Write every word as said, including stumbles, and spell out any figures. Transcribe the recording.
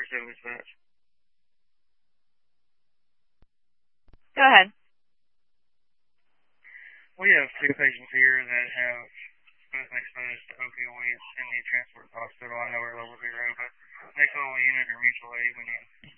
seven dispatch. Go ahead. We have two patients here that have both been exposed to opioids in the transport to hospital. I know we're level zero, but they call a unit or mutual aid when you